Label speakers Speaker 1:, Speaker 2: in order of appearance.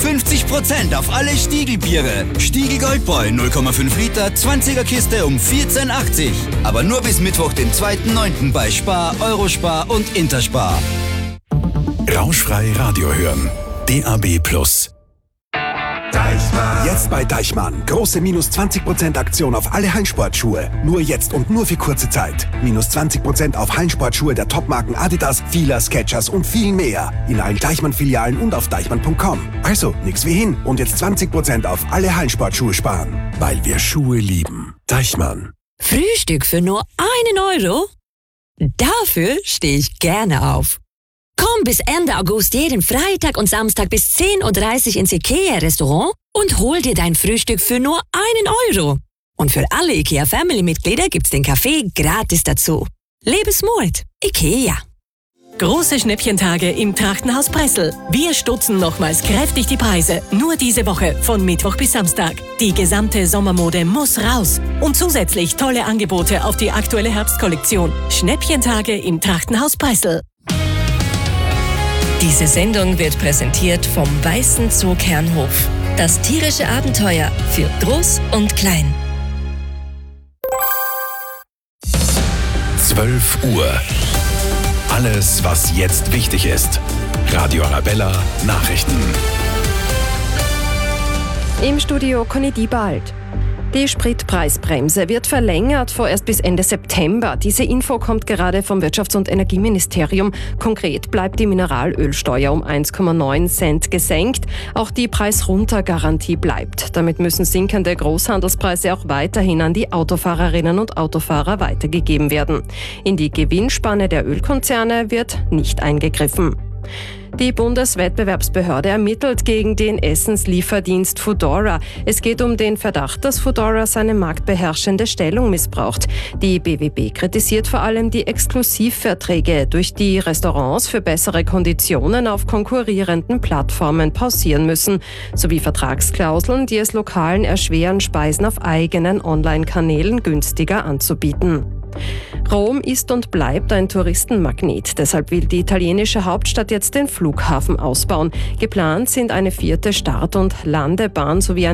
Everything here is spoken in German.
Speaker 1: 50% auf alle Stiegelbiere. Stiegel Goldbräu 0,5 Liter, 20er Kiste um 14,80. Aber nur bis Mittwoch, den 2.9. bei Spar, Eurospar und Interspar.
Speaker 2: Rauschfrei Radio hören. DAB+.
Speaker 3: Deichmann. Jetzt bei Deichmann. Große minus 20% Aktion auf alle Hallensportschuhe. Nur jetzt und nur für kurze Zeit. Minus 20% auf Hallensportschuhe der Topmarken Adidas, Fila, Skechers und viel mehr. In allen Deichmann-Filialen und auf deichmann.com. Also, nix wie hin. Und jetzt 20% auf alle Hallensportschuhe sparen. Weil wir Schuhe lieben. Deichmann.
Speaker 4: Frühstück für nur 1 Euro? Dafür stehe ich gerne auf. Komm bis Ende August jeden Freitag und Samstag bis 10.30 Uhr ins IKEA-Restaurant und hol dir dein Frühstück für nur 1 Euro. Und für alle IKEA-Family-Mitglieder gibt's den Kaffee gratis dazu. Lebensmut. IKEA.
Speaker 5: Große Schnäppchentage im Trachtenhaus Pressel. Wir stutzen nochmals kräftig die Preise. Nur diese Woche von Mittwoch bis Samstag. Die gesamte Sommermode muss raus. Und zusätzlich tolle Angebote auf die aktuelle Herbstkollektion. Schnäppchentage im Trachtenhaus Pressel.
Speaker 6: Diese Sendung wird präsentiert vom Weißen Zoo Kernhof. Das tierische Abenteuer für Groß und Klein.
Speaker 2: 12 Uhr. Alles, was jetzt wichtig ist. Radio Arabella Nachrichten.
Speaker 7: Im Studio Conny Diebald. Die Spritpreisbremse wird verlängert vorerst bis Ende September. Diese Info kommt gerade vom Wirtschafts- und Energieministerium. Konkret bleibt die Mineralölsteuer um 1,9 Cent gesenkt. Auch die Preisruntergarantie bleibt. Damit müssen sinkende Großhandelspreise auch weiterhin an die Autofahrerinnen und Autofahrer weitergegeben werden. In die Gewinnspanne der Ölkonzerne wird nicht eingegriffen. Die Bundeswettbewerbsbehörde ermittelt gegen den Essenslieferdienst Foodora. Es geht um den Verdacht, dass Foodora seine marktbeherrschende Stellung missbraucht. Die BWB kritisiert vor allem die Exklusivverträge, durch die Restaurants für bessere Konditionen auf konkurrierenden Plattformen pausieren müssen, sowie Vertragsklauseln, die es Lokalen erschweren, Speisen auf eigenen Online-Kanälen günstiger anzubieten. Rom ist und bleibt ein Touristenmagnet. Deshalb will die italienische Hauptstadt jetzt den Flughafen ausbauen. Geplant sind eine 4. Start- und Landebahn sowie